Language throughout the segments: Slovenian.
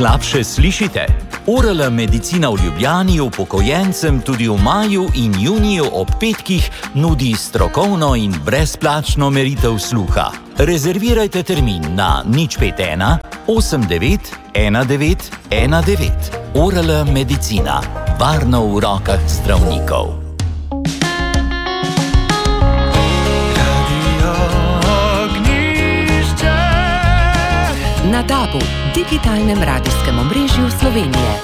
slabše slišite? Oral medicina v Ljubljani upokojencem tudi v maju in juniju ob petkih nudi strokovno in brezplačno meritev sluha. Rezervirajte termin na 051 89 19 19. Oral medicina. Varno v rokah zdravnikov. Na DAB-u, digitalnem radijskem omrežju Slovenije.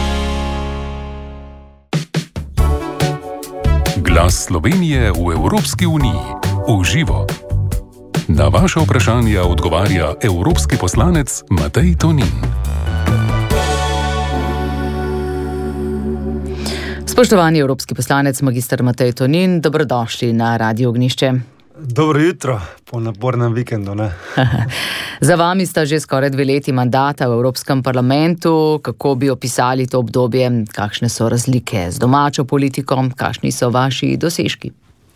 Glas Slovenije v Evropski uniji. V živo. Na vaše vprašanja odgovarja evropski poslanec Matej Tonin. Spoštovani evropski poslanec magister Matej Tonin, dobrodošli na Radio Ognjišče. Dobro jutro, po napornem vikendu, ne? Za vami sta že skoraj 2 leti mandata v Evropskem parlamentu. Kako bi opisali to obdobje? Kakšne so razlike z domačo politiko? Kakšni so vaši dosežki?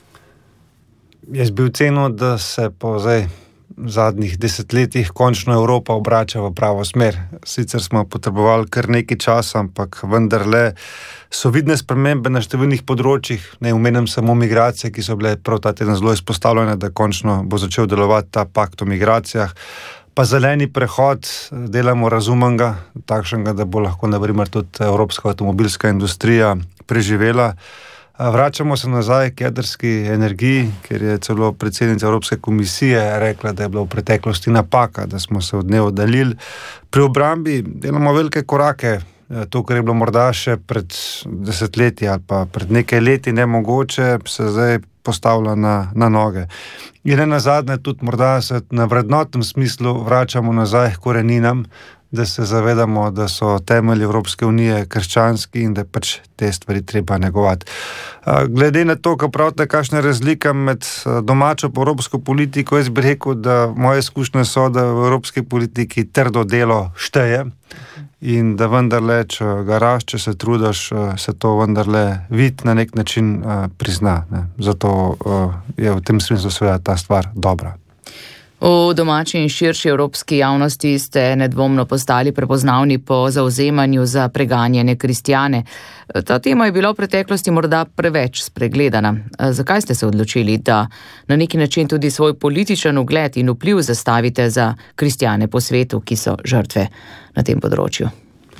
Jaz bi ocenil, da se po zadnjih desetletjih končno Evropa obrača v pravo smer. Sicer smo potrebovali kar nekaj časa, ampak vendarle so vidne spremembe na številnih področjih. Ne omenjam samo migracije, ki so bile prav ta teden zelo izpostavljene, da končno bo začel delovati ta pakt o migracijah. Pa zeleni prehod delamo razumnega, takšnega, da bo lahko na primer tudi evropska avtomobilska industrija preživela. Vračamo se nazaj k jedrski energiji, ker je celo predsednica Evropske komisije rekla, da je bila v preteklosti napaka, da smo se od nje oddaljili. Pri obrambi delamo velike korake. To, kar je bilo morda še pred desetletji ali pa pred nekaj leti nemogoče, se zdaj postavlja na noge. In nazadnje tudi morda se na vrednotnem smislu vračamo nazaj k koreninam, da se zavedamo, da so temelji Evropske unije krščanski in da pač te stvari treba negovati. Glede na to, kako pravite, kakšna je razlika med domačo pa evropsko politiko, jaz bi rekel, da moje izkušnje so, da v evropski politiki trdo delo šteje in da vendarle, če garaš, če se trudiš, se to vendarle vidi na nek način prizna. Ne. Zato je v tem smislu seveda ta stvar dobra. V domači in širši evropski javnosti ste nedvomno postali prepoznavni po zavzemanju za preganjene kristjane. Ta tema je bila v preteklosti morda preveč spregledana. Zakaj ste se odločili, da na neki način tudi svoj političen ugled in vpliv zastavite za kristjane po svetu, ki so žrtve na tem področju?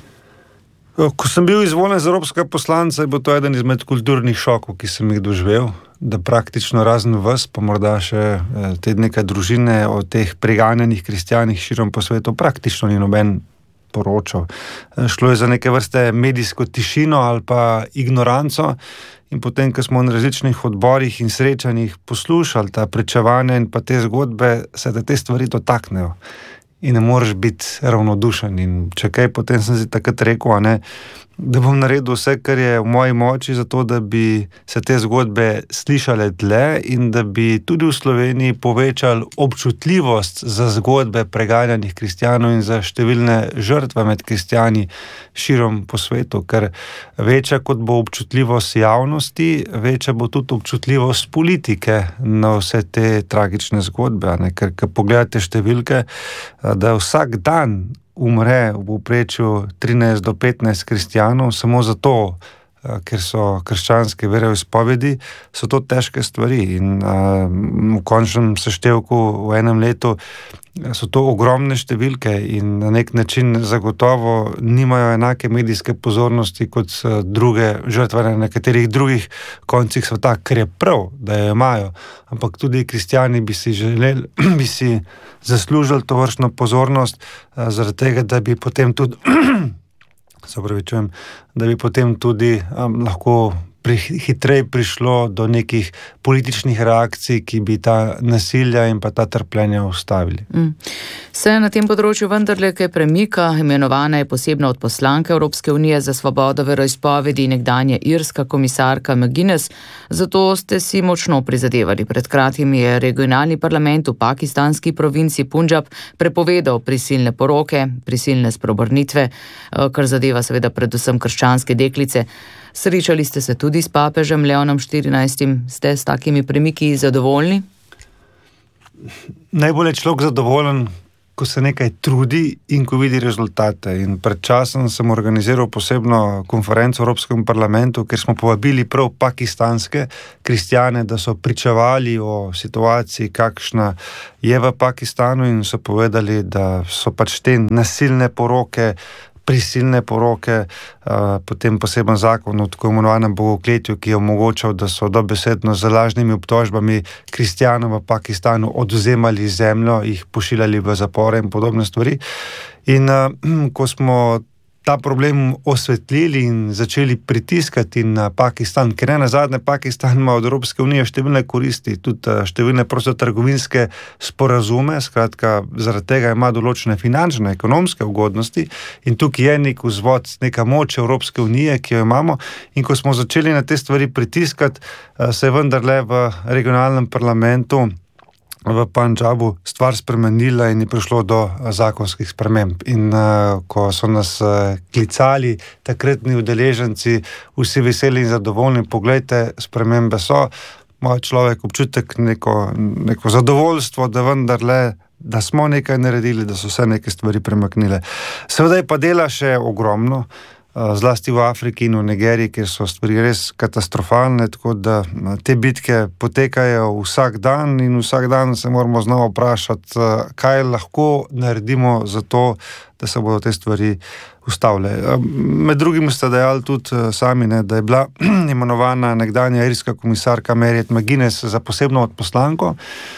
Ko sem bil izvoljen za evropskega poslanca, je bil to eden izmed kulturnih šokov, ki sem jih doživel, da praktično razen vas, pa morda še te neke družine o teh preganjenih kristjanih širom po svetu, praktično ni noben poročal. Šlo je za neke vrste medijsko tišino ali pa ignoranco in potem, ko smo na različnih odborih in srečanjih poslušali ta pričevanja in pa te zgodbe, se da te stvari dotaknejo. In ne moreš biti ravnodušen. In če kaj, potem sem si takrat rekel, da bom naredil vse, kar je v moji moči, zato da bi se te zgodbe slišale dlje in da bi tudi v Sloveniji povečali občutljivost za zgodbe preganjanih kristjanov in za številne žrtve med kristjani širom po svetu, ker večja kot bo občutljivost javnosti, večja bo tudi občutljivost politike na vse te tragične zgodbe, ker pogledate številke, da vsak dan umre v povprečju 13 do 15 kristjanov, samo zato, ker so krščanske veroizpovedi, so to težke stvari in v končnem seštevku v enem letu so to ogromne številke in na nek način zagotovo nimajo enake medijske pozornosti kot druge žrtve na nekaterih drugih koncih sveta, ker je prav, da jo imajo. Ampak tudi kristjani bi si zaslužili tovrstno pozornost zaradi tega, da bi potem tudi lahko hitreje prišlo do nekih političnih reakcij, ki bi ta nasilja in pa ta trpljenja ustavili. Se na tem področju vendarle kaj premika, imenovana je posebna odposlanka Evropske unije za svobodo veroizpovedi nekdanja irska komisarka McGuinness, zato ste si močno prizadevali. Pred kratkim je regionalni parlament v pakistanski provinci Punjab prepovedal prisilne poroke, prisilne spreobrnitve, kar zadeva seveda predvsem krščanske deklice. Srečali ste se tudi s papežem Leonom XIV. Ste s takimi premiki zadovoljni? Najbolj je človek zadovoljen, ko se nekaj trudi in ko vidi rezultate. In pred časom sem organiziral posebno konferenco v Evropskem parlamentu, kjer smo povabili prav pakistanske kristjane, da so pričevali o situaciji, kakšna je v Pakistanu, in so povedali, da so pač te nasilne poroke, prisilne poroke, potem poseben zakon o tako imenovanem bogokletju, ki je omogočal, da so dobesedno z lažnimi obtožbami kristjanom v Pakistanu odvzemali zemljo, jih pošiljali v zapore in podobne stvari. In ko smo ta problem osvetlili in začeli pritiskati na Pakistan, ker nazadnje Pakistan ima od Evropske unije številne koristi, tudi številne prostotrgovinske sporazume, skratka, zaradi tega ima določene finančne, ekonomske ugodnosti, in tukaj je nek vzvod, neka moč Evropske unije, ki jo imamo, in ko smo začeli na te stvari pritiskati, se je vendarle v regionalnem parlamentu v Pandžabu stvar spremenila in je prišlo do zakonskih sprememb. In ko so nas klicali takratni udeleženci, vsi veseli in zadovoljni, poglejte, spremembe so, ima človek občutek neko zadovoljstvo, da vendarle, da smo nekaj naredili, da so se neke stvari premaknile. Seveda je pa dela še ogromno, zlasti v Afriki in v Nigeriji, kjer so stvari res katastrofalne, tako da te bitke potekajo vsak dan in vsak dan se moramo znova vprašati, kaj lahko naredimo za to, da se bodo te stvari ustavile. Med drugim ste dejali tudi sami, da je bila imenovana nekdanja irska komisarka Mairead McGuinness za posebno odposlanko.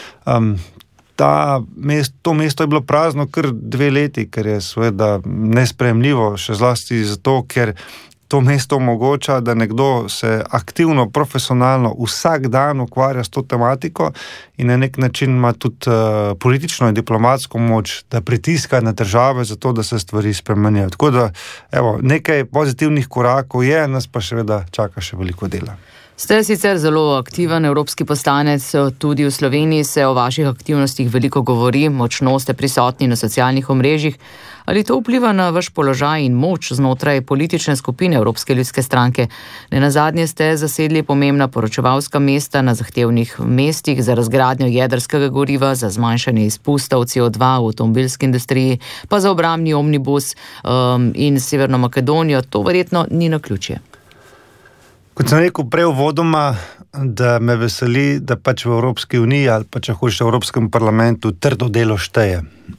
To mesto je bilo prazno kar 2 leti, ker je seveda nesprejemljivo, še zlasti zato, ker to mesto omogoča, da nekdo se aktivno, profesionalno vsak dan ukvarja s to tematiko in na nek način ima tudi politično in diplomatsko moč, da pritiska na države za to, da se stvari spremenijo. Tako da, nekaj pozitivnih korakov je, nas pa seveda čaka še veliko dela. Ste sicer zelo aktiven evropski poslanec, tudi v Sloveniji se o vaših aktivnostih veliko govori, močno ste prisotni na socialnih omrežjih. Ali to vpliva na vaš položaj in moč znotraj politične skupine Evropske ljudske stranke? Nenazadnje ste zasedli pomembna poročevalska mesta na zahtevnih mestih za razgradnjo jedrskega goriva, za zmanjšanje izpustov CO2 v avtomobilski industriji, pa za obrambni omnibus in Severno Makedonijo. To verjetno ni naključje. Kot sem rekel prej uvodoma, da me veseli, da pač v Evropski uniji ali pa če hočeš v Evropskem parlamentu trdo delo šteje.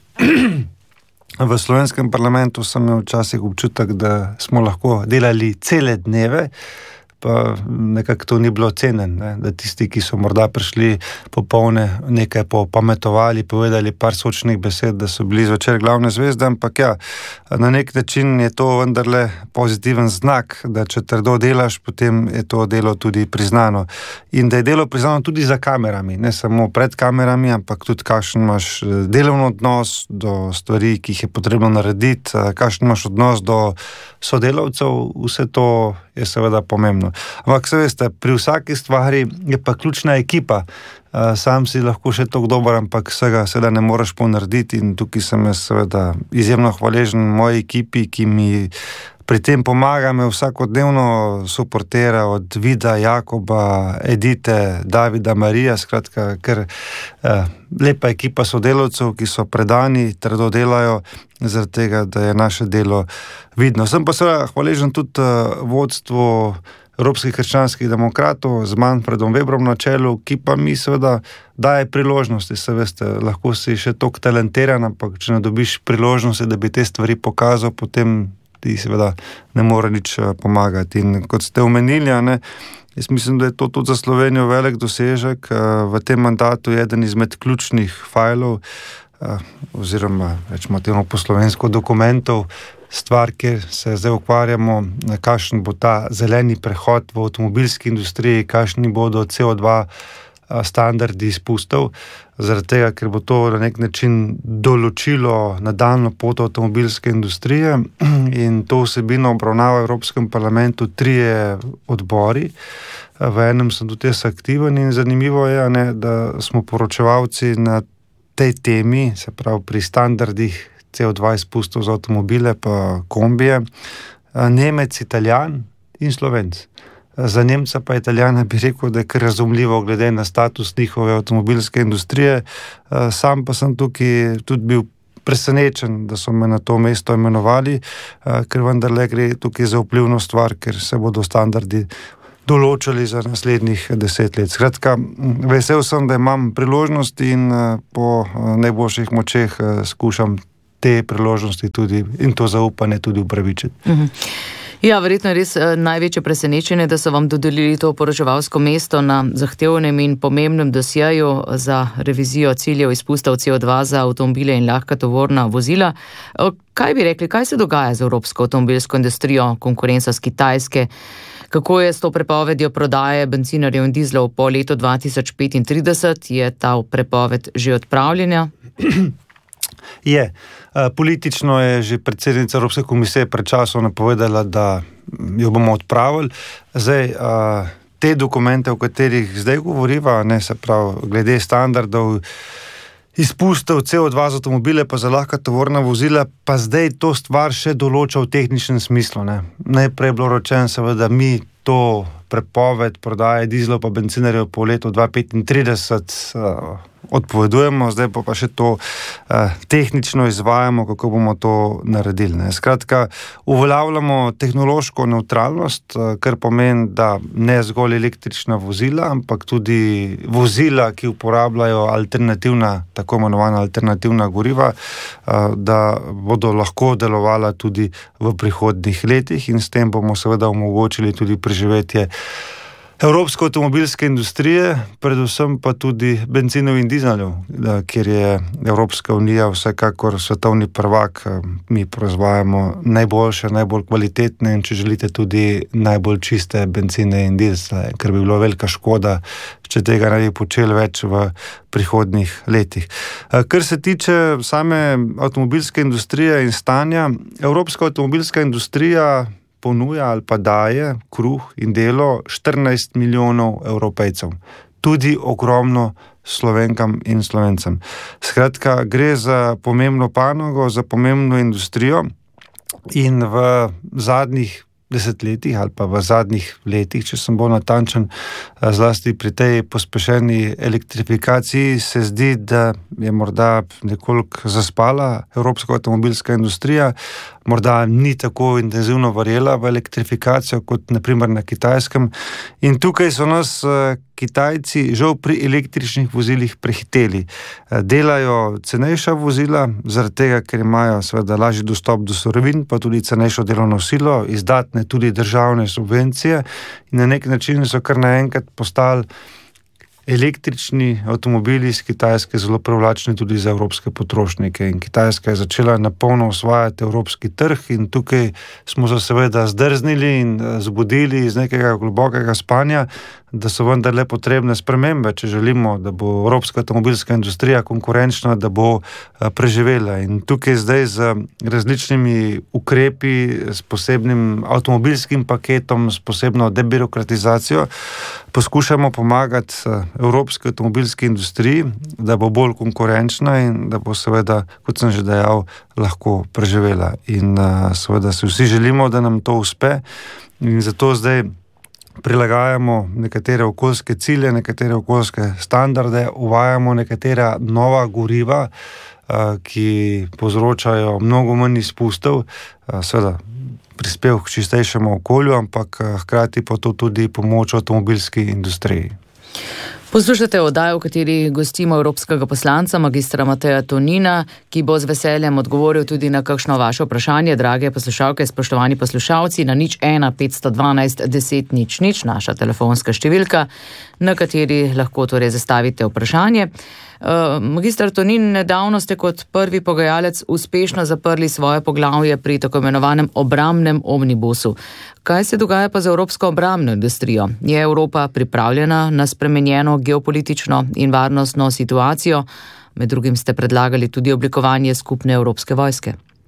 V slovenskem parlamentu sem imel včasih občutek, da smo lahko delali cele dneve, pa nekako to ni bilo cenjeno, da tisti, ki so morda prišli popolne, nekaj popametovali, povedali par sočnih besed, da so bili zvečer glavne zvezde, ampak na nek način je to vendarle pozitiven znak, da če trdo delaš, potem je to delo tudi priznano. In da je delo priznano tudi za kamerami, ne samo pred kamerami, ampak tudi kakšen imaš delovni odnos do stvari, ki jih je potrebno narediti, kakšen imaš odnos do sodelavcev, vse to je seveda pomembno. Ampak se veste, pri vsaki stvari je pa ključna ekipa. Sam si lahko še tako dober, ampak vsega seveda ne moreš ponarediti in tukaj sem jaz seveda izjemno hvaležen moji ekipi, ki mi pri tem pomaga, me vsakodnevno suportira od Vida, Jakoba, Edite, Davida, Marija, skratka, ker lepa ekipa sodelavcev, ki so predani, trdo delajo, zaradi tega, da je naše delo vidno. Sem pa seveda hvaležen tudi vodstvu Evropskih krščanskih demokratov z Manfredom Webrom na čelu, ki pa mi seveda daje priložnosti, se veste, lahko si še toliko talentiran, ampak če ne dobiš priložnosti, da bi te stvari pokazal, potem ti seveda ne more nič pomagati. In kot ste omenili, jaz mislim, da je to tudi za Slovenijo velik dosežek. V tem mandatu je eden izmed ključnih fajlov, oziroma rečemo temu po slovensko dokumentov, stvar, kjer se zdaj ukvarjamo, kakšen bo ta zeleni prehod v avtomobilski industriji, kakšni bodo CO2 standardi izpustov, zaradi tega, ker bo to na nek način določilo nadaljnjo pot avtomobilske industrije in to vsebino obravnava v Evropskem parlamentu 3 odbori. V enem sem tudi jaz aktiven in zanimivo je, da smo poročevalci na tej temi, se pravi pri standardih CO2 izpustov za avtomobile pa kombije, Nemec, Italijan in Slovenc. Za Nemca pa Italijana bi rekel, da je kar razumljivo glede na status njihove avtomobilske industrije. Sam pa sem tukaj tudi bil presenečen, da so me na to mesto imenovali, ker vendarle gre tukaj za vplivno stvar, ker se bodo standardi določali za naslednjih 10 let. Skratka, vesel sem, da imam priložnost in po najboljših močeh skušam te priložnosti tudi in to zaupanje tudi upravičiti. Ja, verjetno je res največje presenečenje, da so vam dodelili to poročevalsko mesto na zahtevnem in pomembnem dosjeju za revizijo ciljev izpustov CO2 za avtomobile in lahka tovorna vozila. Kaj bi rekli, kaj se dogaja z evropsko avtomobilsko industrijo, konkurenca s Kitajske? Kako je s to prepovedjo prodaje bencinarjev in dizlov po letu 2035? Je ta prepoved že odpravljena? Je. Politično je že predsednica Evropske komisije pred časom napovedala, da jo bomo odpravili. Zdaj, te dokumente, o katerih zdaj govoriva, se pravi, glede standardov izpustov CO2 za avtomobile pa za lahka tovorna vozila, pa zdaj to stvar še določa v tehničnem smislu. Najprej je bilo rečeno, seveda, mi to prepoved prodaje dizlov pa bencinarjev po letu 2035 odpovedujemo, zdaj pa še to tehnično izvajamo, kako bomo to naredili. Skratka, uveljavljamo tehnološko nevtralnost, kar pomeni, da ne zgolj električna vozila, ampak tudi vozila, ki uporabljajo tako imenovana alternativna goriva, da bodo lahko delovala tudi v prihodnjih letih in s tem bomo seveda omogočili tudi preživetje evropske avtomobilske industrije, predvsem pa tudi bencinov in dizelov, kjer je Evropska unija vsekakor svetovni prvak. Mi proizvajamo najboljše, najbolj kvalitetne in, če želite, tudi najbolj čiste benzine in dizle, ker bi bilo velika škoda, če tega ne bi počeli več v prihodnjih letih. Kar se tiče same avtomobilske industrije in stanja, evropska avtomobilska industrija ponuja ali pa daje kruh in delo 14 milijonov Evropejcev. Tudi ogromno Slovenkam in Slovencem. Skratka, gre za pomembno panogo, za pomembno industrijo in v zadnjih desetletjih ali pa v zadnjih letih, če sem bolj natančen, zlasti pri tej pospešeni elektrifikaciji, se zdi, da je morda nekoliko zaspala evropska avtomobilska industrija, morda ni tako intenzivno verjela v elektrifikacijo kot naprimer na Kitajskem. In tukaj so nas Kitajci žal pri električnih vozilih prehiteli. Delajo cenejša vozila, zaradi tega, ker imajo seveda lažji dostop do surovin, pa tudi cenejšo delovno silo, izdatne tudi državne subvencije in na nek način so kar naenkrat postali električni avtomobili iz Kitajske zelo privlačni tudi za evropske potrošnike in Kitajska je začela napolno osvajati evropski trg in tukaj smo se seveda zdrznili in zbudili iz nekega globokega spanja, da so vendarle potrebne spremembe, če želimo, da bo evropska avtomobilska industrija konkurenčna, da bo preživela. In tukaj zdaj z različnimi ukrepi, s posebnim avtomobilskim paketom, s posebno debirokratizacijo, poskušamo pomagati evropski avtomobilski industriji, da bo bolj konkurenčna in da bo seveda, kot sem že dejal, lahko preživela. In seveda si vsi želimo, da nam to uspe in zato zdaj prilagajamo nekatere okoljske cilje, nekatere okoljske standarde, uvajamo nekatera nova goriva, ki povzročajo mnogo manj izpustov, seveda prispev k čistejšemu okolju, ampak hkrati pa to tudi pomoč avtomobilski industriji. Poslušate oddajo, v kateri gostimo evropskega poslanca, magistra Mateja Tonina, ki bo z veseljem odgovoril tudi na kakšno vaše vprašanje, drage poslušalke, spoštovani poslušalci, na 01 512 10 00, naša telefonska številka, na kateri lahko torej zastavite vprašanje. Magister Tonin, nedavno ste kot prvi pogajalec uspešno zaprli svoje poglavje pri tako imenovanem obrambnem omnibusu. Kaj se dogaja pa z evropsko obrambno industrijo? Je Evropa pripravljena na spremenjeno geopolitično in varnostno situacijo? Med drugim ste predlagali tudi oblikovanje skupne evropske vojske.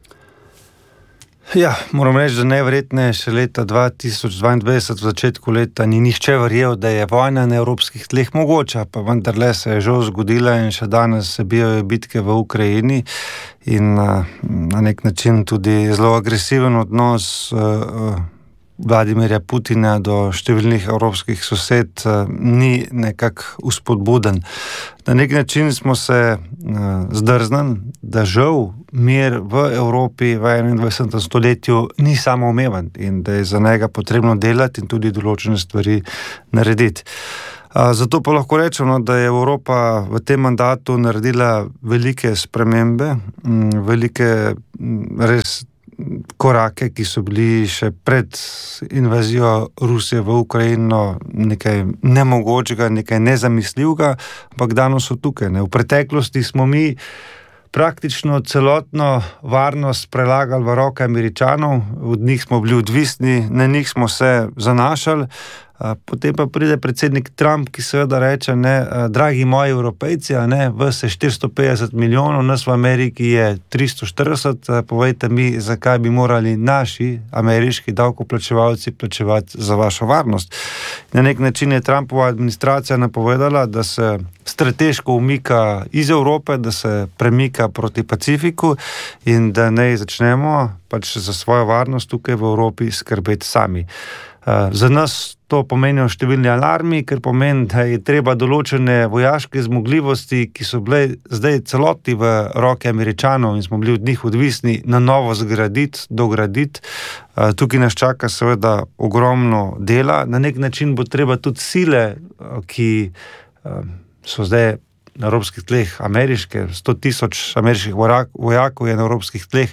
Ja, moram reči, da najverjetneje še leta 2022, v začetku leta, ni nihče verjel, da je vojna na evropskih tleh mogoča, pa vendarle se je že zgodila in še danes se bijajo bitke v Ukrajini in na nek način tudi zelo agresiven odnos Vladimirja Putina do številnih evropskih sosed ni nekako uspodbuden. Na nek način smo se zdrznili, da žal mir v Evropi v 21. stoletju ni samoumeven in da je za njega potrebno delati in tudi določene stvari narediti. Zato pa lahko rečemo, da je Evropa v tem mandatu naredila velike spremembe, velike res korake, ki so bili še pred invazijo Rusije v Ukrajino nekaj nemogočega, nekaj nezamisljivega, ampak danes so tukaj. V preteklosti smo mi praktično celotno varnost prelagali v roke Američanov, od njih smo bili odvisni, na njih smo se zanašali. Potem pa pride predsednik Trump, ki seveda reče, dragi moji Evropejci, vas je 450 milijonov, nas v Ameriki je 340, povejte mi, zakaj bi morali naši ameriški davkoplačevalci plačevati za vašo varnost. Na nek način je Trumpova administracija napovedala, da se strateško umika iz Evrope, da se premika proti Pacifiku in da naj začnemo pač za svojo varnost tukaj v Evropi skrbeti sami. Za nas to pomenijo številni alarmi, ker pomeni, da je treba določene vojaške zmogljivosti, ki so bile zdaj celoti v roke Američanov in smo bili od njih odvisni, na novo zgraditi, dograditi. Tukaj nas čaka seveda ogromno dela. Na nek način bo treba tudi sile, ki so zdaj na evropskih tleh ameriške, 100,000 ameriških vojakov je na evropskih tleh.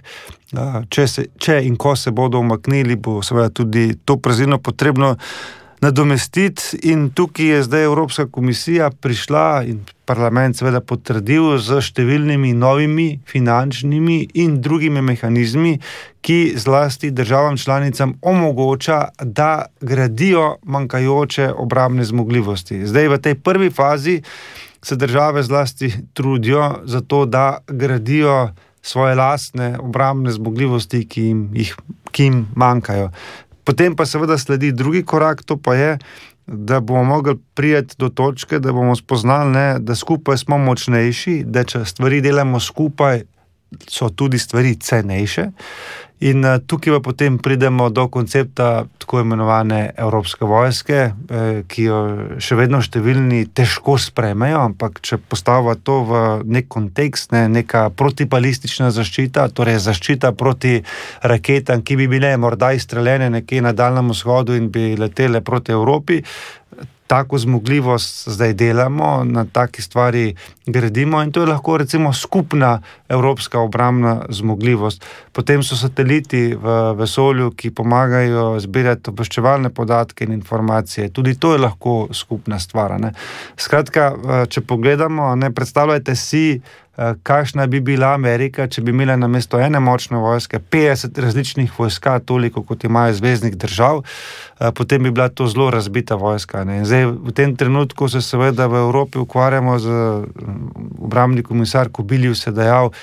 Če in ko se bodo umaknili, bo seveda tudi to praznino potrebno nadomestiti in tukaj je zdaj Evropska komisija prišla in parlament seveda potrdil z številnimi novimi finančnimi in drugimi mehanizmi, ki zlasti državam članicam omogoča, da gradijo manjkajoče obrambne zmogljivosti. Zdaj v tej prvi fazi se države zlasti trudijo za to, da gradijo svoje lastne obrambne zmogljivosti, ki jim manjkajo. Potem pa seveda sledi drugi korak, to pa je, da bomo mogli priti do točke, da bomo spoznali, da skupaj smo močnejši, da če stvari delamo skupaj, so tudi stvari cenejše. In tukaj pa potem pridemo do koncepta tako imenovane Evropske vojske, ki jo še vedno številni težko sprejmejo, ampak če postavlja to v nek kontekst, neka protibalistična zaščita, torej zaščita proti raketam, ki bi bile morda izstreljene nekje na Daljnem vzhodu in bi letele proti Evropi, tako zmogljivost zdaj delamo, na taki stvari gradimo in to je lahko recimo skupna evropska obrambna zmogljivost. Potem so sateliti v vesolju, ki pomagajo zbirati obveščevalne podatke in informacije. Tudi to je lahko skupna stvar. Skratka, če pogledamo, predstavljajte si, kakšna bi bila Amerika, če bi imela namesto ene močne vojske 50 različnih vojska, toliko kot imajo zveznih držav, potem bi bila to zelo razbita vojska. In zdaj v tem trenutku se seveda v Evropi ukvarjamo z obrambni komisar Kubilius je dejal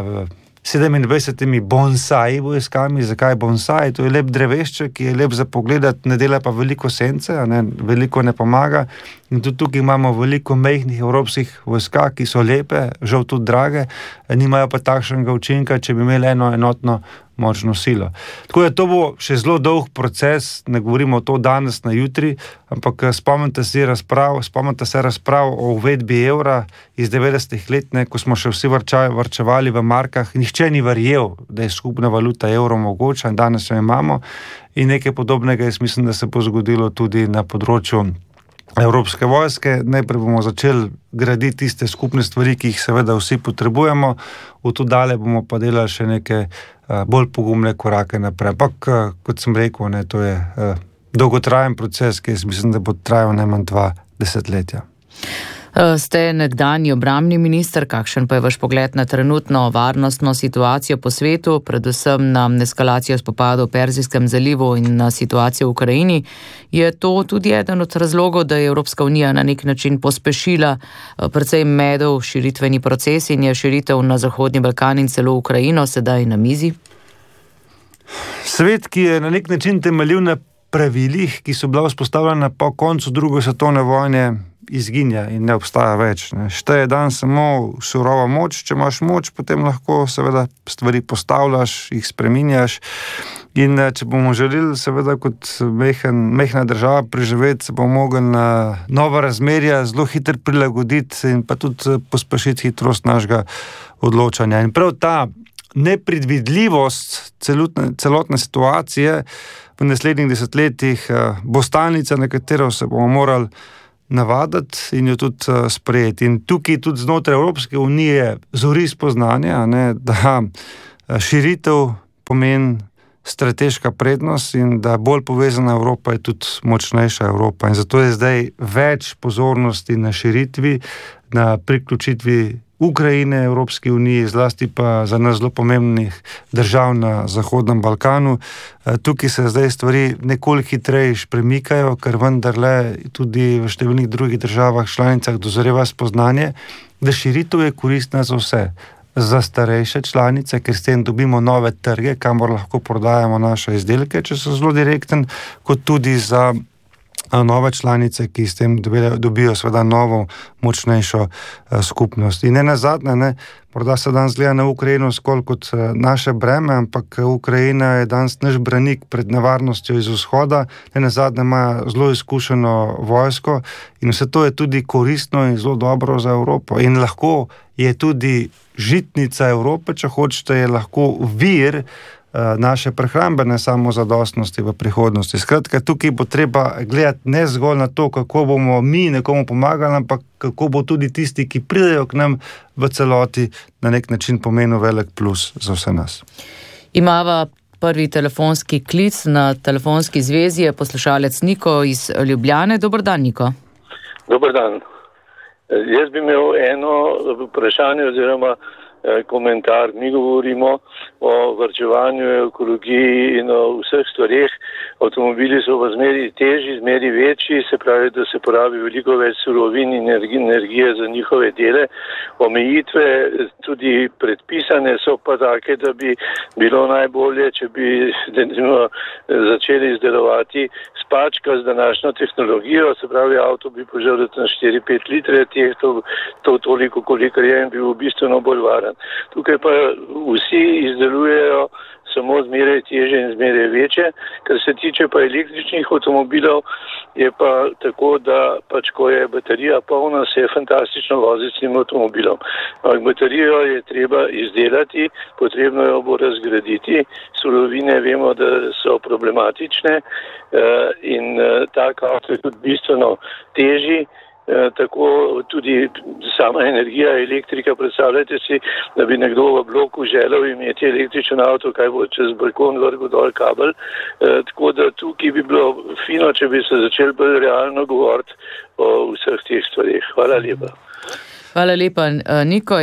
27 bonsai vojskami. Zakaj bonsai? To je lep drevešče, ki je lep za pogledati, ne dela pa veliko sence, veliko ne pomaga. In tudi tukaj imamo veliko majhnih evropskih vojska, ki so lepe, žal tudi drage, nimajo pa takšnega učinka, če bi imeli eno enotno močno silo. Tako da to bo še zelo dolg proces, ne govorimo to danes na jutri, ampak spomnite se razprav o uvedbi evra iz 90-ih let, ko smo še vsi varčevali v markah, nihče ni verjel, da je skupna valuta evro mogoča in danes jo imamo in nekaj podobnega jaz mislim, da se bo zgodilo tudi na področju Evropske vojske. Najprej bomo začeli graditi tiste skupne stvari, ki jih seveda vsi potrebujemo, v to dalje bomo pa delali še neke bolj pogumne korake naprej. Ampak, kot sem rekel, to je dolgotrajen proces, ki jaz mislim, da bo trajal najmanj 2 desetletja. Ste nekdanji obrambni minister, kakšen pa je vaš pogled na trenutno varnostno situacijo po svetu, predvsem na eskalacijo spopadov v Perzijskem zalivu in na situacijo v Ukrajini? Je to tudi eden od razlogov, da je Evropska unija na nek način pospešila precej medov širitveni proces in je širitev na Zahodni Balkan in celo Ukrajino sedaj na mizi? Svet, ki je na nek način temeljil na pravilih, ki so bila vzpostavljena po koncu druge svetovne vojne, izginja in ne obstaja več. Ne. Šteje dan samo surova moč, če imaš moč, potem lahko seveda stvari postavljaš, jih spreminjaš. In če bomo želeli seveda kot mehna država preživeti, se bomo mogli na nova razmerja zelo hitro prilagoditi in pa tudi pospešiti hitrost našega odločanja. In prav ta nepredvidljivost celotne situacije v naslednjih desetletjih bo stalnica, na katero se bomo morali navaditi in jo tudi sprejeti. In tukaj tudi znotraj Evropske unije zori spoznanje, da širitev pomeni strateška prednost in da bolj povezana Evropa je tudi močnejša Evropa. In zato je zdaj več pozornosti na širitvi, na priključitvi Ukrajine Evropski uniji, zlasti pa za nas zelo pomembnih držav na Zahodnem Balkanu. Tukaj se zdaj stvari nekoliko hitreje premikajo, ker vendarle tudi v številnih drugih državah članicah dozoreva spoznanje, da širitev je koristna za vse. Za starejše članice, ker s tem dobimo nove trge, kamor lahko prodajamo naše izdelke, če so zelo direkten, kot tudi za nove članice, ki s tem dobijo seveda novo, močnejšo skupnost. In ne nazadnje, morda se danes gleda na Ukrajino skolj kot naše breme, ampak Ukrajina je danes naš branik pred nevarnostjo iz vzhoda, ne nazadnje ima zelo izkušeno vojsko in vse to je tudi koristno in zelo dobro za Evropo. In lahko je tudi žitnica Evrope, če hočete, je lahko vir naše prehrambene samozadostnosti v prihodnosti. Skratka, tukaj bo treba gledati ne zgolj na to, kako bomo mi nekomu pomagali, ampak kako bo tudi tisti, ki pridejo k nam v celoti, na nek način pomenil velik plus za vse nas. Imava prvi telefonski klic na telefonski zvezi, je poslušalec Niko iz Ljubljane. Dober dan, Niko. Dober dan. Jaz bi imel eno vprašanje oziroma komentar. Mi govorimo o varčevanju, ekologiji in o vseh stvareh. Avtomobili so v zmeri težji, zmeri večji, se pravi, da se porabi veliko več surovin in energije za njihove dele. Omejitve tudi predpisane so pa take, da bi bilo najbolje, če bi začeli izdelovati spačka z današnjo tehnologijo, se pravi, avto bi požel tam 4-5 litre, to toliko, kolikor je in bil bistveno bolj varen. Tukaj pa vsi izdelujejo samo zmeraj teže in zmeraj večje. Kar se tiče pa električnih avtomobilov, je pa tako, da pač ko je baterija polna, se je fantastično voziti s tem avtomobilom. Baterijo je treba izdelati, potrebno jo bo razgraditi. Surovine vemo, da so problematične in tak avto je tudi bistveno težji. Tako tudi sama energija, elektrika, predstavljajte si, da bi nekdo v bloku želel imeti električen avto, kaj bo čez balkon vrgel dol kabel, tako da tukaj bi bilo fino, če bi se začeli bolj realno govoriti o vseh teh stvarih. Hvala lepa. Hvala lepa, Niko,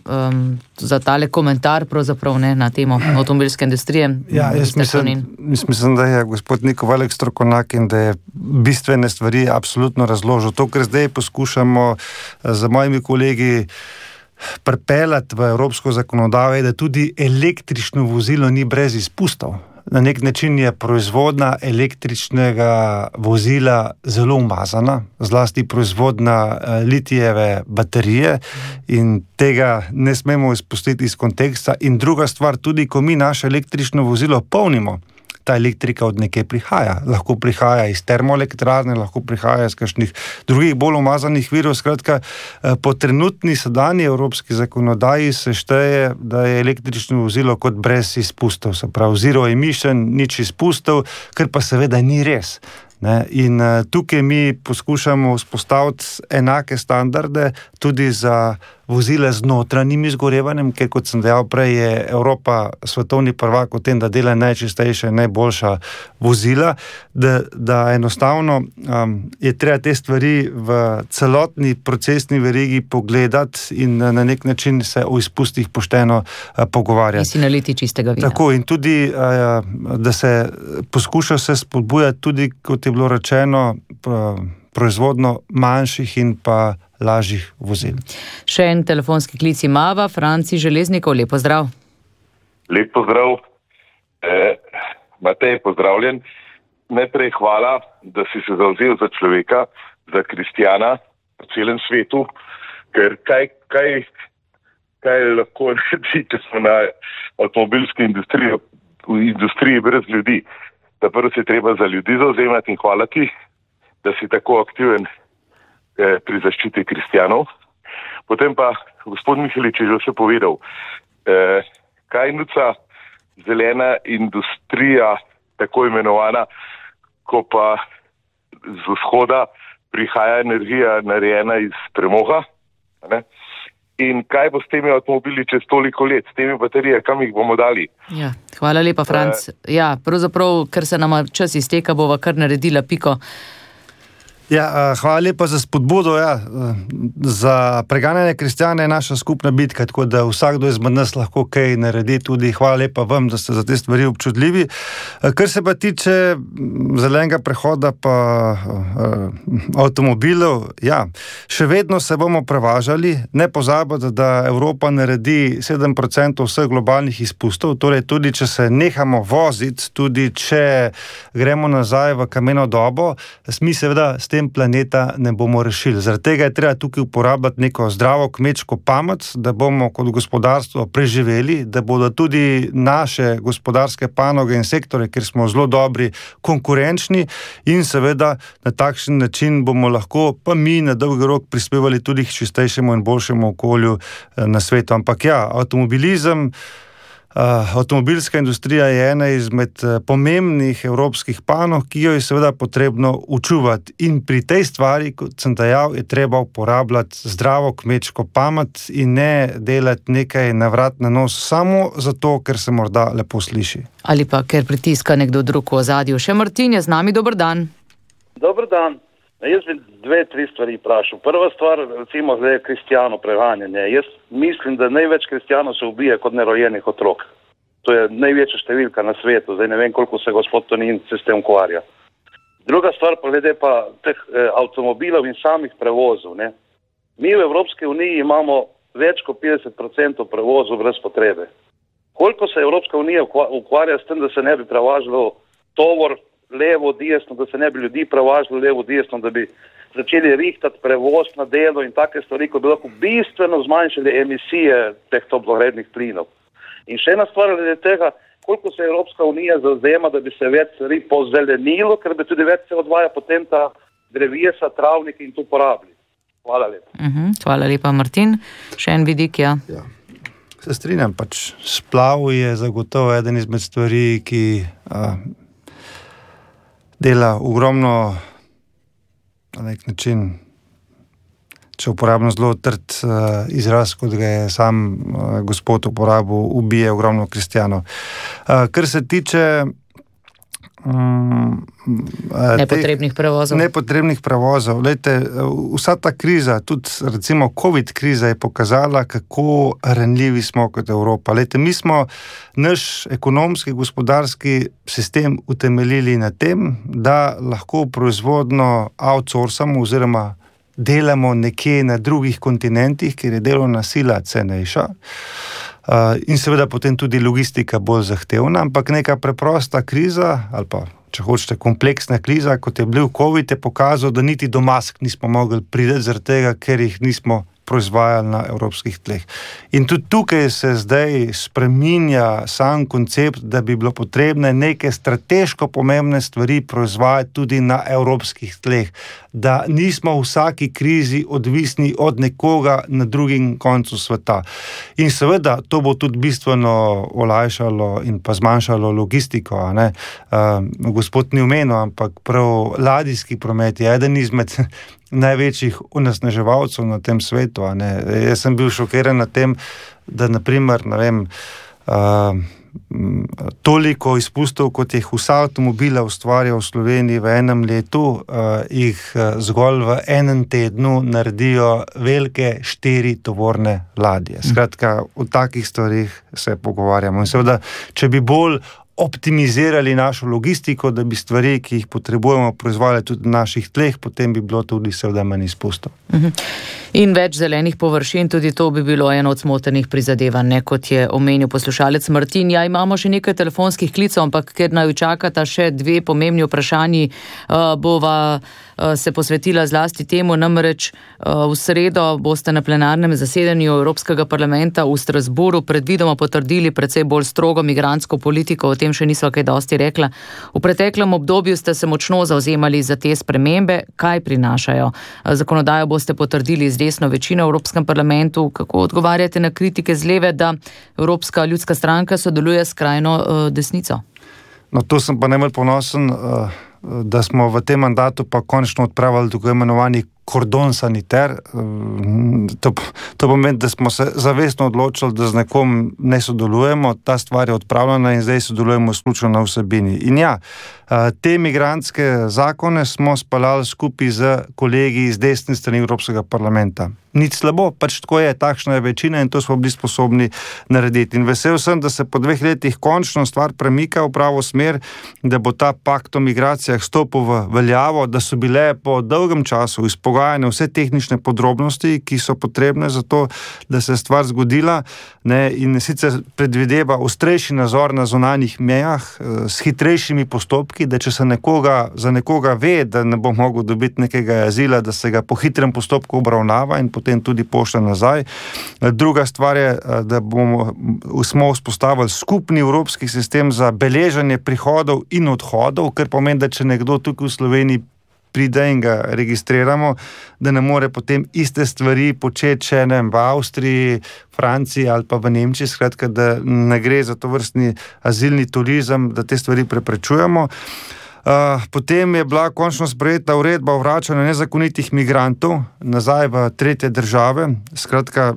za tale komentar pravzaprav na temo avtomobilske industrije. Ja, jaz mislim, da je gospod Niko velik strokovnjak in da je bistvene stvari absolutno razložil. To, kar zdaj poskušamo z mojimi kolegi pripeljati v evropsko zakonodajo, je, da tudi električno vozilo ni brez izpustov. Na nek način je proizvodnja električnega vozila zelo umazana, zlasti proizvodnja litijeve baterije in tega ne smemo izpustiti iz konteksta. In druga stvar, tudi ko mi naše električno vozilo polnimo, ta elektrika od nekje prihaja. Lahko prihaja iz termoelektrarne, lahko prihaja iz kakšnih drugih bolj umazanih virov. Skratka, po trenutni sedanji evropski zakonodaji se šteje, da je električno vozilo kot brez izpustov, se pravi zero emission, nič izpustov, kar pa seveda ni res. In tukaj mi poskušamo vzpostaviti enake standarde tudi za vozile z notranjim izgorevanjem, ker kot sem dejal prej, je Evropa svetovni prvak v tem, da dela najčistejše, najboljša vozila, da enostavno je treba te stvari v celotni procesni verigi pogledati in na nek način se o izpustih pošteno pogovarjati. In si naliti čistega vina. Tako, in tudi, da se poskuša se spodbujati tudi, kot je bilo rečeno, proizvodno manjših in pa lažjih vozil. Še en telefonski klic imava, Franci Železnikov, lep pozdrav. Lep pozdrav. Matej, pozdravljen. Najprej hvala, da si se zavzel za človeka, za kristjana, po celem svetu, ker kaj lahko naredi, če smo na avtomobilski industriji brez ljudi. Da prvo se treba za ljudi zauzemati in hvala ti, da si tako aktiven pri zaščiti kristjanov. Potem pa gospod Mihelič je že vse povedal, kaj nuca zelena industrija, tako imenovana, ko pa z vzhoda prihaja energija narejena iz premoga, ne? In kaj bo s temi avtomobili čez toliko let, s temi baterije, kam jih bomo dali? Ja, hvala lepa, Franc. Ja, pravzaprav, ker se nama čas izteka, bova kar naredila piko. Ja, hvala lepa za spodbudo. Ja. Za preganjanje kristjana je naša skupna bitka, tako da vsakdo izmed nas lahko kaj naredi. Tudi hvala lepa vam, da ste za te stvari občutljivi. Kar se pa tiče zelenega prehoda pa avtomobilov, ja, še vedno se bomo prevažali. Ne pozabite, da Evropa naredi 7% vseh globalnih izpustov, torej tudi če se nehamo voziti, tudi če gremo nazaj v kameno dobo, mi seveda s tem planeta ne bomo rešili. Zaradi tega je treba tukaj uporabljati neko zdravo kmečko pamet, da bomo kot gospodarstvo preživeli, da bodo tudi naše gospodarske panoge in sektore, kjer smo zelo dobri, konkurenčni in seveda na takšen način bomo lahko pa mi na dolgi rok prispevali tudi k čistejšemu in boljšemu okolju na svetu. Ampak ja, avtomobilska industrija je ena izmed pomembnih evropskih panog, ki jo je seveda potrebno učuvati. In pri tej stvari, kot sem dejal, je treba uporabljati zdravo kmečko pamet in ne delati nekaj na vrat na nos samo zato, ker se morda lepo sliši. Ali pa ker pritiska nekdo drug v ozadju. Še Martin je z nami, dober dan. Dober dan. Jaz bi 2-3 stvari vprašal. Prva stvar, recimo, zdaj je kristjano preganjanje. Jaz mislim, da največ kristjanov se ubije kot nerojenih otrok. To je največja številka na svetu. Zdaj ne vem, koliko se gospod Tonin se s tem ukvarja. Druga stvar pa glede pa teh avtomobilov in samih prevozov. Ne? Mi v Evropski uniji imamo več kot 50% prevozov brez potrebe. Koliko se Evropska unija ukvarja s tem, da se ne bi prevažalo tovor levo, desno, da se ne bi ljudi prevažalo levo, desno, da bi začeli rihtati prevoz na delo in take stvari, ko bi lahko bistveno zmanjšali emisije teh toplogrednih plinov. In še ena stvar glede tega, koliko se Evropska unija zavzema, da bi se več stvari pozelenilo, ker bi tudi več se odvaja potem ta drevesa, travniki in to porabili. Hvala lepa. Hvala lepa, Martin. Še en vidik, ja. Se strinjam, splav je zagotovo eden izmed stvari, ki dela ogromno, na nek način, če uporabno zelo trd izraz, kot ga je sam gospod uporabil, ubije ogromno kristjanov. Kar se tiče nepotrebnih prevozov. Lejte, vsa ta kriza, tudi recimo COVID kriza je pokazala, kako ranljivi smo kot Evropa. Lejte, mi smo naš ekonomski, gospodarski sistem utemeljili na tem, da lahko proizvodno outsourcamo oziroma delamo nekje na drugih kontinentih, kjer je delovna sila cenejša. In seveda potem tudi logistika bolj zahtevna, ampak neka preprosta kriza, ali pa, če hočete, kompleksna kriza, kot je bil COVID, je pokazal, da niti do mask nismo mogli priti zaradi tega, ker jih nismo proizvajali na evropskih tleh. In tudi tukaj se zdaj spreminja sam koncept, da bi bilo potrebne neke strateško pomembne stvari proizvajati tudi na evropskih tleh, da nismo v vsaki krizi odvisni od nekoga na drugim koncu sveta. In seveda, to bo tudi bistveno olajšalo in pa zmanjšalo logistiko, a ne. Gospod ni omenil, ampak prav ladijski promet je eden izmed največjih onesnaževalcev na tem svetu. Jaz sem bil šokiran na tem, da naprimer, toliko izpustov, kot jih vsa avtomobila ustvarja v Sloveniji v enem letu, jih zgolj v enem tednu naredijo velike 4 tovorne ladje. Skratka, o takih stvarih se pogovarjamo. In seveda, če bi bolj optimizirali našo logistiko, da bi stvari, ki jih potrebujemo, proizvajali tudi na naših tleh, potem bi bilo tudi seveda manj izpustov. In več zelenih površin, tudi to bi bilo eno od smotrnih prizadevanj, kot je omenil poslušalec Martin. Ja, imamo še nekaj telefonskih klicev, ampak ker naju čakata še dve pomembni vprašanji, bova se posvetila zlasti temu, namreč v sredo boste na plenarnem zasedanju Evropskega parlamenta v Strasbourgu predvidoma potrdili precej bolj strogo migrantsko politiko, o tem še nisva kaj dosti rekla. V preteklem obdobju ste se močno zavzemali za te spremembe, kaj prinašajo. Zakonodajo boste potrdili z desno večino v Evropskem parlamentu. Kako odgovarjate na kritike z leve, da Evropska ljudska stranka sodeluje s skrajno desnico? No, to sem pa najbolj ponosen, da smo v tem mandatu pa končno odpravili tako imenovani kordon saniter. To pomeni, da smo se zavestno odločili, da z nekom ne sodelujemo, ta stvar je odpravljena in zdaj sodelujemo izključno na vsebini. In ja, te migrantske zakone smo speljali skupaj z kolegi iz desne strani Evropskega parlamenta. Nič slabo, pač tako je, takšna je večina in to smo bili sposobni narediti. In vesel sem, da se po 2 letih končno stvar premika v pravo smer, da bo ta pakt o migracijah stopil v veljavo, da so bile po dolgem času izpogajane vse tehnične podrobnosti, ki so potrebne za to, da se je stvar zgodila, in sicer predvideva ostrejši nadzor na zunanjih mejah s hitrejšimi postopki, da če se za nekoga ve, da ne bo mogel dobiti nekega azila, da se ga po hitrem postopku obravnava in potem tudi pošlje nazaj. Druga stvar je, da smo vzpostavili skupni evropski sistem za beleženje prihodov in odhodov, kar pomeni, da če nekdo tukaj v Sloveniji pride in ga registriramo, da ne more potem iste stvari početi še v Avstriji, Franciji ali pa v Nemčiji, skratka, da ne gre za to vrstni azilni turizem, da te stvari preprečujemo. Potem je bila končno sprejeta uredba o vračanju nezakonitih migrantov nazaj v tretje države, skratka,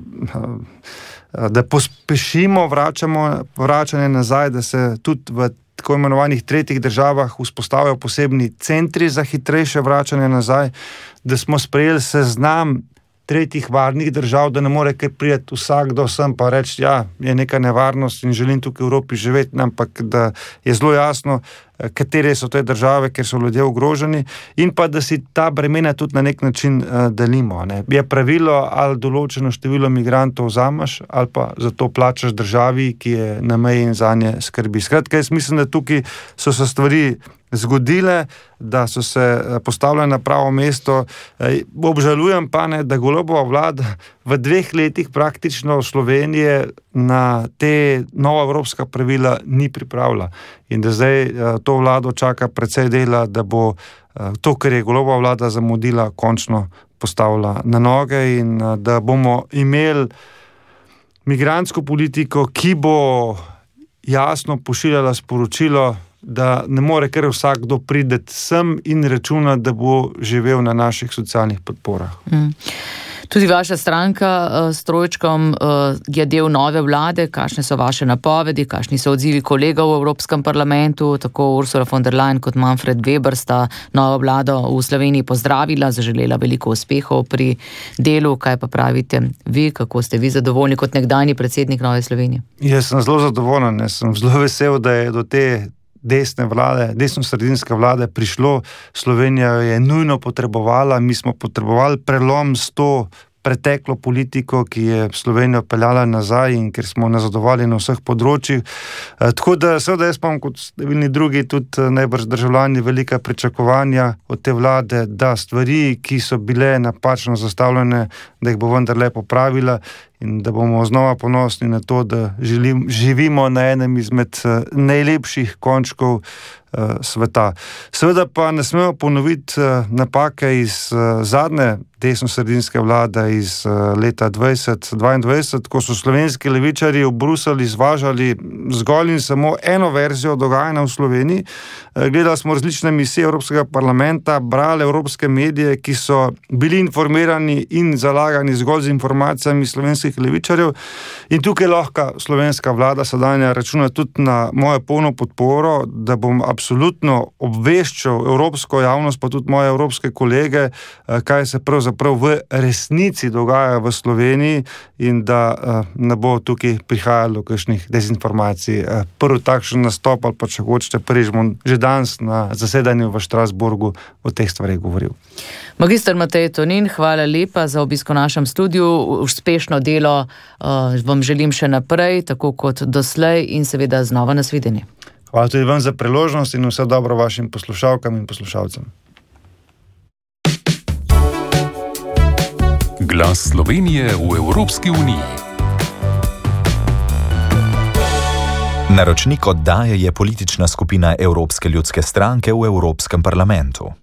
da pospešimo vračanje nazaj, da se tudi v tako imenovanih tretjih državah vzpostavljajo posebni centri za hitrejše vračanje nazaj, da smo sprejeli seznam tretjih varnih držav, da ne more kar priti vsakdo sem pa reči, ja, je neka nevarnost in želim tukaj v Evropi živeti, ampak da je zelo jasno, katere so te države, ker so ljudje ogroženi in pa, da si ta bremena tudi na nek način delimo. Je pravilo, ali določeno število migrantov vzameš, ali pa zato plačaš državi, ki je na meji in zanje skrbi. Skratka, jaz mislim, da tukaj so se stvari zgodile, da so se postavljene na pravo mesto. Obžalujem pa, da Golobova vlada v 2 letih praktično Slovenije na te nova evropska pravila ni pripravila. In da zdaj to vlado čaka precej dela, da bo to, kar je Golobova vlada zamudila, končno postavila na noge in da bomo imeli migrantsko politiko, ki bo jasno pošiljala sporočilo, da ne more kar vsakdo prideti sem in računa, da bo živel na naših socialnih podporah. Tudi vaša stranka s trojčkom je del nove vlade. Kakšne so vaše napovedi, kakšni so odzivi kolegov v Evropskem parlamentu? Tako Ursula von der Leyen kot Manfred Weber sta novo vlado v Sloveniji pozdravila, zaželela veliko uspehov pri delu. Kaj pa pravite vi, kako ste vi zadovoljni kot nekdanji predsednik Nove Slovenije? Jaz sem zelo zadovoljen, sem zelo vesel, da je do te desno-sredinske vlade prišlo. Slovenija je nujno potrebovala, mi smo potrebovali prelom s to preteklo politiko, ki je Slovenijo peljala nazaj in ker smo nazadovali na vseh področjih. Tako da seveda jaz imam kot številni drugi tudi najbrž državljani velika pričakovanja od te vlade, da stvari, ki so bile napačno zastavljene, da jih bo vendarle popravila in da bomo znova ponosni na to, da živimo na enem izmed najlepših končkov sveta. Seveda pa ne smemo ponoviti napake iz zadnje desno-sredinske vlade iz leta 2022, ko so slovenski levičarji v Bruselj izvažali zgolj in samo eno verzijo dogajanja v Sloveniji. Gledali smo različne misije Evropskega parlamenta, brali evropske medije, ki so bili informirani in zalagani zgolj z informacijami slovenskih slovenskih levičarjev. In tukaj lahko slovenska vlada sedanja računa tudi na mojo polno podporo, da bom absolutno obveščal evropsko javnost, pa tudi moje evropske kolege, kaj se pravzaprav v resnici dogaja v Sloveniji in da ne bo tukaj prihajalo do kakšnih dezinformacij. Prvi takšen nastop ali pa če hočete prvič bom že danes na zasedanju v Štrasburgu o teh stvarih govoril. Magister Matej Tonin, hvala lepa za obisk v našem studiu. Uspešno delo vam želim še naprej, tako kot doslej in seveda znova nasvidenje. Hvala tudi vam za priložnost in vse dobro vašim poslušalkam in poslušalcem. Glas Slovenije v Evropski uniji. Naročnik oddaje je politična skupina Evropske ljudske stranke v Evropskem parlamentu.